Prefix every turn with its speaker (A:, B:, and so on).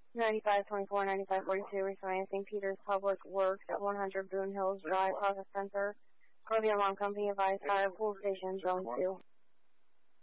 A: 9524, 9542, restoring St. Peter's Public Works at 100 Boone Hills Drive, Process Center. For the alarm company, advised fire pool station, zone 2.